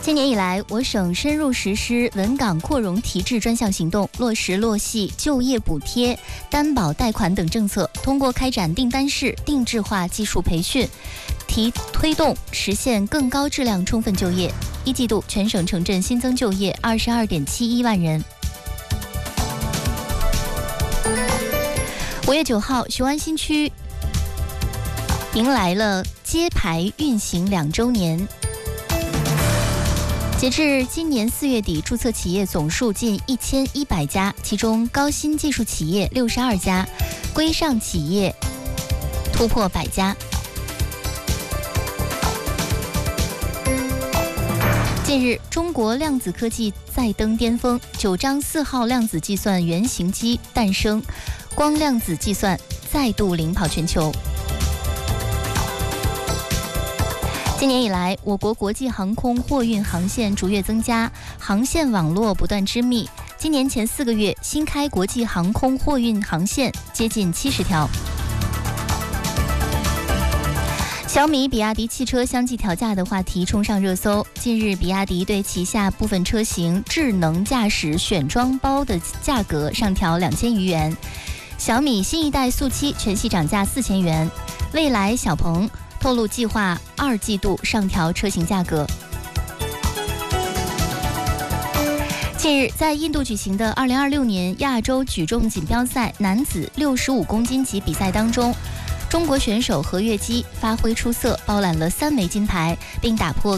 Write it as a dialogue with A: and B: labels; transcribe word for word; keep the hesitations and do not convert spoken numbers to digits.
A: 今年以来，我省深入实施稳岗扩容提质专项行动，落实落细就业补贴、担保贷款等政策，通过开展订单式定制化技术培训，提推动实现更高质量充分就业。一季度全省城镇新增就业二十二点七一万人。五月九号，雄安新区迎来了揭牌运行两周年。截至今年四月底，注册企业总数近一千一百家，其中高新技术企业六十二家，规上企业突破百家。近日，中国量子科技再登巅峰，九章四号量子计算原型机诞生，光量子计算再度领跑全球。今年以来，我国国际航空货运航线逐月增加，航线网络不断织密。今年前四个月，新开国际航空货运航线接近七十条。小米、比亚迪汽车相继调价的话题冲上热搜。近日，比亚迪对旗下部分车型智能驾驶选装包的价格上调两千余元。小米新一代速七全系涨价四千元。蔚来、小鹏透露计划二季度上调车型价格。近日，在印度举行的二零二六年亚洲举重锦标赛男子六十五公斤级比赛当中，中国选手何跃基发挥出色，包揽了三枚金牌，并打破